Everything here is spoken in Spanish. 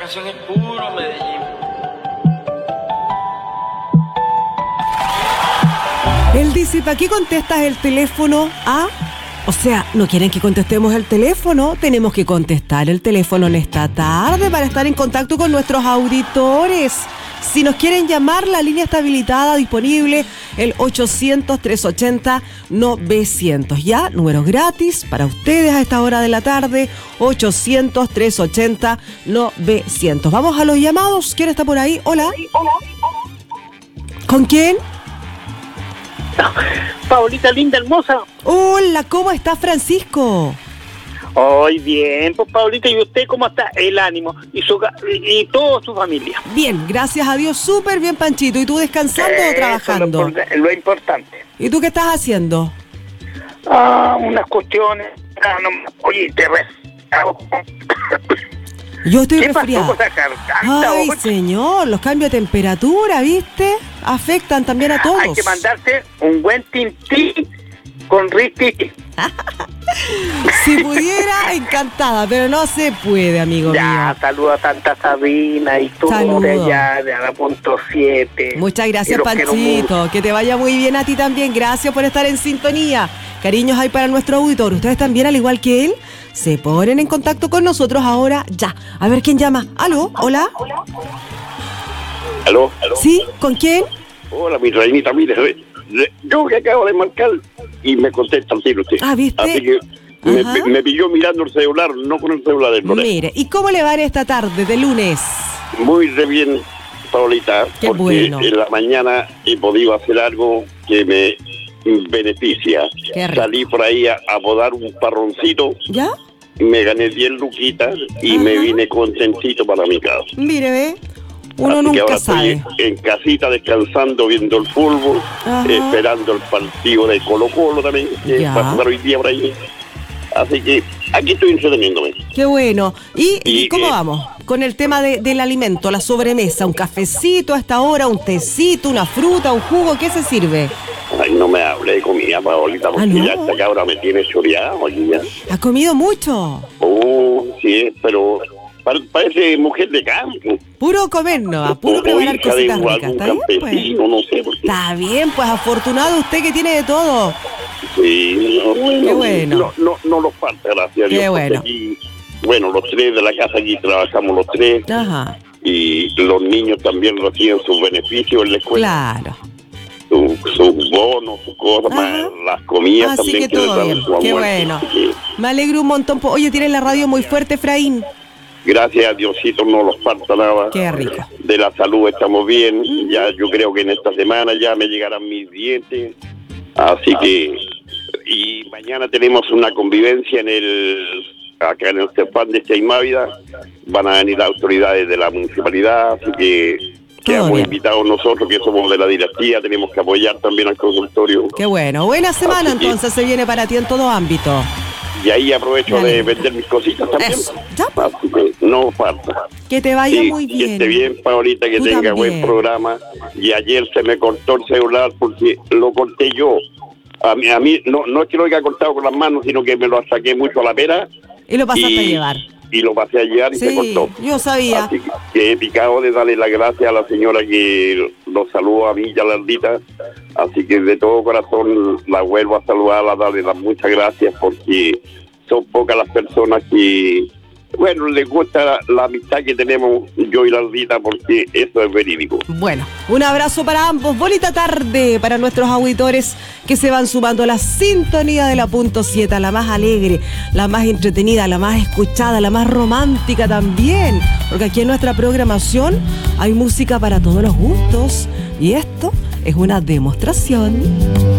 canción es puro Medellín. Él dice, ¿para qué contestas el teléfono? O sea, ¿no quieren que contestemos el teléfono? Tenemos que contestar el teléfono en esta tarde para estar en contacto con nuestros auditores. Si nos quieren llamar, la línea está habilitada, disponible, el 800-380-900. Ya, números gratis para ustedes a esta hora de la tarde, 800-380-900. Vamos a los llamados. ¿Quién está por ahí? Hola. ¿Con quién? Paulita linda, hermosa. Hola, ¿cómo está Francisco? Hoy bien, pues Paulita, ¿y usted cómo está? El ánimo y toda su familia. Bien, gracias a Dios, súper bien, Panchito. ¿Y tú descansando o trabajando? Lo importante. ¿Y tú qué estás haciendo? Unas cuestiones. Oye, Yo estoy ¿qué resfriada. pasó con esa garganta? Ay, señor, los cambios de temperatura, ¿viste? Afectan también a todos. Hay que mandarse un buen tintín con Ricky. Si pudiera, encantada, pero no se puede, amigo mío. Saluda a tanta Sabina y tú de allá, de la punto 7. Muchas gracias, Panchito. Que te vaya muy bien a ti también. Gracias por estar en sintonía. Cariños hay para nuestro auditor. Ustedes también, al igual que él, se ponen en contacto con nosotros ahora ya. A ver quién llama. ¿Aló? ¿Hola? ¿Aló? ¿Sí? ¿Con quién? Hola, mi reinita, mire, yo que acabo de marcar y me contesta al tiro usted. ¿Viste? Así que me pilló mirando el celular, no con el celular del colegio. Mire, ¿y cómo le va en esta tarde de lunes? Muy re bien, Paulita, Qué porque bueno. En la mañana he podido hacer algo que me beneficia. Qué rico. Salí por ahí a podar un parroncito, ¿Ya? me gané 10 luquitas y me vine contentito para mi casa. Mire, ve. Uno Así que nunca ahora sabe. estoy en casita descansando, viendo el fútbol, esperando el partido de Colo-Colo también, que Ya. va a estar hoy día por ahí. Así que aquí estoy entreteniéndome. Qué bueno. ¿Y Y, cómo vamos? Con el tema del alimento, la sobremesa, un cafecito a esta hora, un tecito, una fruta, un jugo, ¿qué se sirve? Ay, no me hable de comida, Paolita, porque ¿no? ya esta cabra me tiene choreado aquí ya. ¿Has comido mucho? Sí, pero parece mujer de campo. Puro comer, ¿no? Puro preparar hija de cositas ricas. algún ¿Está bien, pues? campesino, no sé por qué. Está bien, pues afortunado usted que tiene de todo. Sí, Qué bueno. No los falta, gracias a Dios. Qué bueno. Aquí, bueno, los tres de la casa aquí trabajamos los tres. Ajá, Y los niños también reciben sus beneficios en la escuela. claro. Sus bonos, sus cosas, más las comidas Así también que les todo dan bien. su Qué almuerzo. bueno. Así que, Me alegro un montón. Oye, tienes la radio muy fuerte, Efraín. gracias a Diosito no nos falta nada. Qué rico. De la salud estamos bien. Ya yo creo que en esta semana ya me llegarán mis dientes. Así que y mañana tenemos una convivencia acá en el Cefán de Chaimávida. Van a venir las autoridades de la municipalidad, así que quedamos bien. invitados nosotros que somos de la directiva, tenemos que apoyar también al consultorio. Qué bueno. Buena semana Así que- entonces se viene para ti en todo ámbito. Y ahí aprovecho Dale. de vender mis cositas también. Eso. Ya, pues. Así que no falta. Que te vaya Sí, muy que bien. esté bien, Paulita, que Tú tenga también. buen programa. Y ayer se me cortó el celular porque lo corté yo. A mí no es que lo haya cortado con las manos, sino que me lo saqué mucho a la pera. Y lo pasaste a llevar. Y lo pasé a llevar y se Sí, cortó. yo sabía. Así que he picado de darle las gracias a la señora que nos saludó a mí y a la Ardita. Así que de todo corazón la vuelvo a saludar, a darle las muchas gracias porque son pocas las personas que, bueno, les gusta la amistad que tenemos yo y la Ardita porque eso es verídico. Bueno, un abrazo para ambos. Bonita tarde para nuestros auditores que se van sumando a la sintonía de la punto 7, la más alegre, la más entretenida, la más escuchada, la más romántica también. Porque aquí en nuestra programación hay música para todos los gustos. Y esto es una demostración.